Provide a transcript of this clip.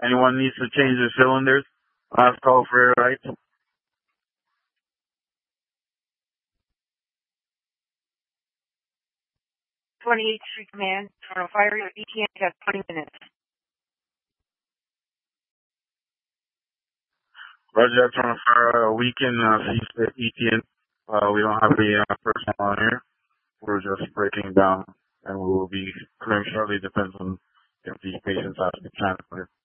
Anyone needs to change their cylinders? Last call for air lights. 28th Street Command, Toronto Fire, your ETA has 20 minutes. Roger that, Toronto Fire. We can cease the ETN. We don't have a person on here. We're just breaking down, and we will be clearing shortly. Depends on if these patients have to be transported.